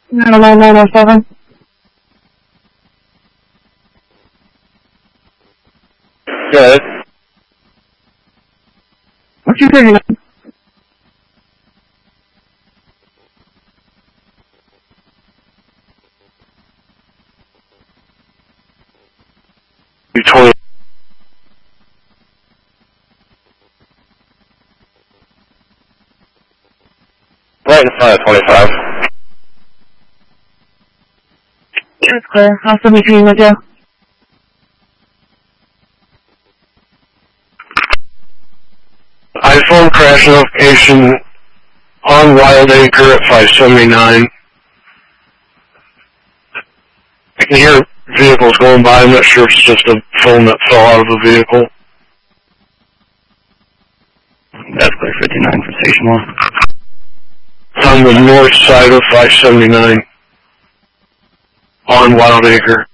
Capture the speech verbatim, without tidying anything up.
nine nine nine oh seven. Good. What you thinking? two twenty. Right in front of twenty-five. It's clear. I'll send me to with you. iPhone crash notification on Wild Acre at five seventy-nine. I can hear vehicles going by. I'm not sure if it's just a phone that fell out of the vehicle. That's clear fifty-nine for station one. On the north side of five seventy-nine on Wild Acre.